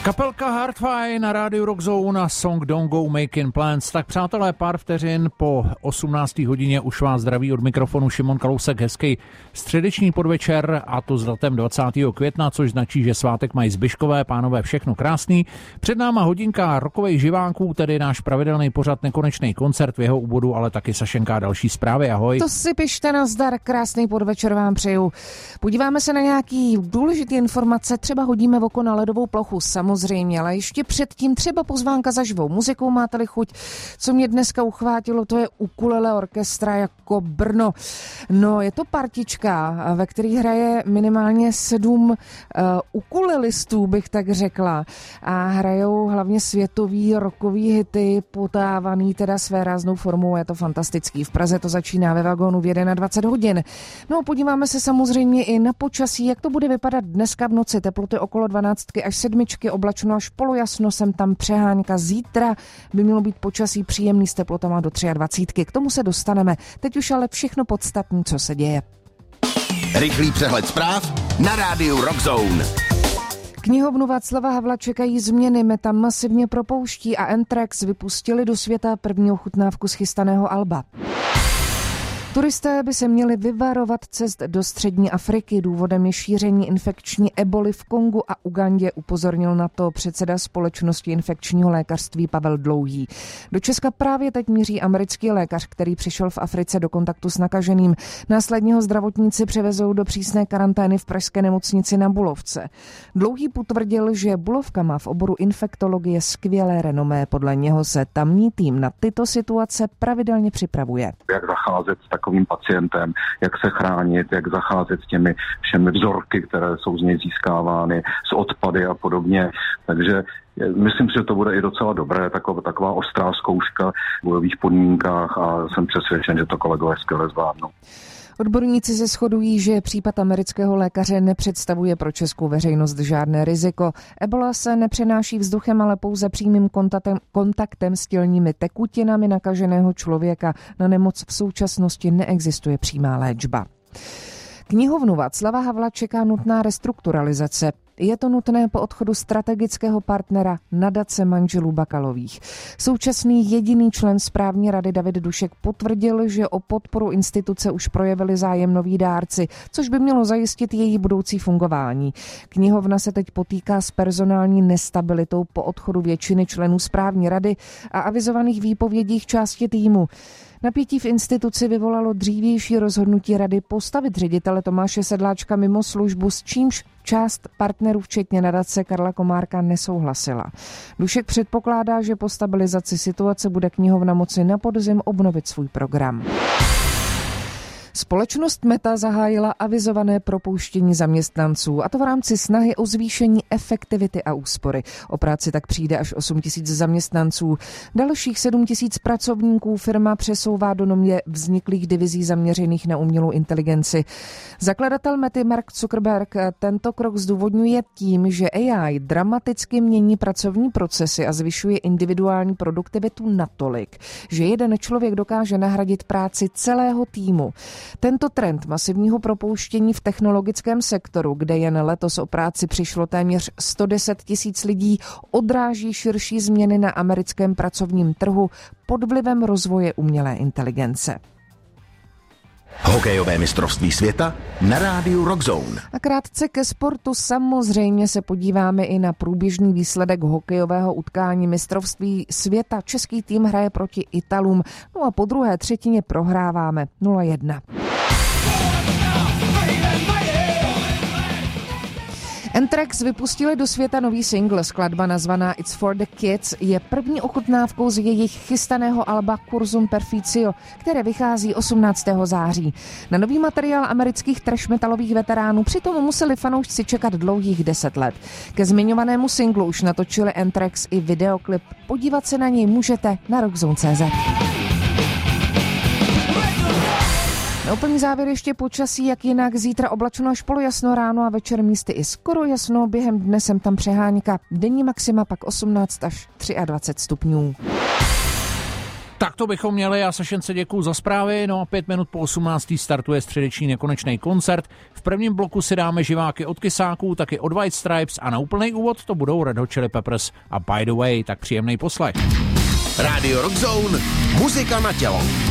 Kapelka Hardfire na rádiu Rockzone a song Don't Go Making Plans. Tak přátelé, pár vteřin po 18. hodině už vás zdraví od mikrofonu Šimon Kalousek. Hezký středeční podvečer, a to s datem 20. května, což značí, že svátek mají Zbyškové, pánové, všechno krásný. Před náma hodinka rockových živánků, tedy náš pravidelný pořad Nekonečný koncert, v jeho úvodu ale taky Sašenka a další zprávy. Ahoj. To si pište, nazdar, krásný podvečer vám přeju. Podíváme se na nějaký důležité informace, třeba hodíme oko na ledovou plochu, samozřejmě, ale ještě předtím třeba pozvánka za živou muzikou, máte-li chuť. Co mě dneska uchvátilo, to je Ukulele orchestra jako Brno. No, je to partička, ve který hraje minimálně 7 ukulelistů, bych tak řekla. A hrajou hlavně světový rockový hity, potávaný teda své ráznou formou, je to fantastický. V Praze to začíná ve Vagónu v 21 hodin. No, podíváme se samozřejmě i na počasí, jak to bude vypadat dneska v noci. Teploty okolo 12 až 7, oblačno až polojasno, sem tam přehánka. Zítra by mělo být počasí příjemný s teplotama do 23. K tomu se dostaneme. Teď už ale všechno podstatné, co se děje. Rychlý přehled zpráv na rádiu Rockzone. Knihovnu Václava Havla čekají změny, Meta masivně propouští a Anthrax vypustili do světa první ochutnávku z chystaného alba. Turisté by se měli vyvarovat cest do střední Afriky. Důvodem je šíření infekční eboli v Kongu a Ugandě, upozornil na to předseda společnosti infekčního lékařství Pavel Dlouhý. Do Česka právě teď míří americký lékař, který přišel v Africe do kontaktu s nakaženým. Následně ho zdravotníci převezou do přísné karantény v pražské nemocnici na Bulovce. Dlouhý potvrdil, že Bulovka má v oboru infektologie skvělé renomé. Podle něho se tamní tým na tyto situace pravidelně připravuje. Jak zacházet s takovým pacientem, jak se chránit, jak zacházet s těmi všemi vzorky, které jsou z něj získávány, s odpady a podobně. Takže myslím si, že to bude i docela dobré, taková ostrá zkouška v bojových podmínkách, a jsem přesvědčen, že to kolegové skvěle zvládnou. Odborníci se shodují, že případ amerického lékaře nepředstavuje pro českou veřejnost žádné riziko. Ebola se nepřenáší vzduchem, ale pouze přímým kontaktem s tělními tekutinami nakaženého člověka. Na nemoc v současnosti neexistuje přímá léčba. Knihovnu Václava Havla čeká nutná restrukturalizace. Je to nutné po odchodu strategického partnera nadace manželů Bakalových. Současný jediný člen správní rady David Dušek potvrdil, že o podporu instituce už projevili zájem noví dárci, což by mělo zajistit její budoucí fungování. Knihovna se teď potýká s personální nestabilitou po odchodu většiny členů správní rady a avizovaných výpovědích části týmu. Napětí v instituci vyvolalo dřívější rozhodnutí rady postavit ředitele Tomáše Sedláčka mimo službu, s čímž část partnerů, včetně nadace Karla Komárka, nesouhlasila. Dušek předpokládá, že po stabilizaci situace bude knihovna moci na podzim obnovit svůj program. Společnost Meta zahájila avizované propouštění zaměstnanců, a to v rámci snahy o zvýšení efektivity a úspory. O práci tak přijde až 8 000 zaměstnanců. Dalších 7 000 pracovníků firma přesouvá do nově vzniklých divizí zaměřených na umělou inteligenci. Zakladatel Mety Mark Zuckerberg tento krok zdůvodňuje tím, že AI dramaticky mění pracovní procesy a zvyšuje individuální produktivitu natolik, že jeden člověk dokáže nahradit práci celého týmu. Tento trend masivního propouštění v technologickém sektoru, kde jen letos o práci přišlo téměř 110 000 lidí, odráží širší změny na americkém pracovním trhu pod vlivem rozvoje umělé inteligence. Hokejové mistrovství světa na rádiu Rockzone. A krátce ke sportu samozřejmě se podíváme i na průběžný výsledek hokejového utkání mistrovství světa. Český tým hraje proti Italům, no a po druhé třetině prohráváme 0-1. Anthrax vypustili do světa nový single. Skladba nazvaná It's for the Kids je první ochutnávkou z jejich chystaného alba Cursum Perficio, které vychází 18. září. Na nový materiál amerických trash metalových veteránů přitom museli fanoušci čekat dlouhých 10 let. Ke zmiňovanému singlu už natočili Anthrax i videoklip. Podívat se na něj můžete na rockzone.cz. Na úplný závěr ještě počasí, jak jinak. Zítra oblačno až polojasno, ráno a večer místy i skoro jasno, během dne sem tam přehánka, denní maxima pak 18 až 23 stupňů. Tak to bychom měli, já Sašence děkuju za zprávy, no a 5 minut po 18. startuje středeční nekonečný koncert. V prvním bloku si dáme živáky od Kysáků, taky od White Stripes a na úplný úvod to budou Red Hot Chili Peppers a By the Way, tak příjemný poslech. Radio Rock Zone, muzika na tělo.